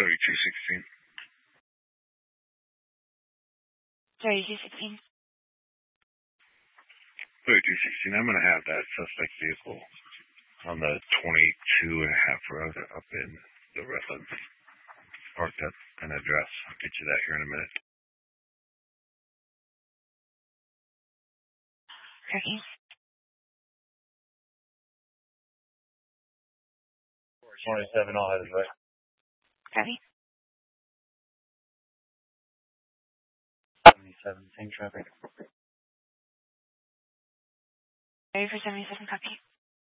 3216. 3216. 3216. I'm going to have that suspect vehicle on the 22 and a half road up in the Redlands. Parked at an address. I'll get you that here in a minute. Copy. 27, I'll head his way. Copy. 77, same traffic. Ready for 77, copy.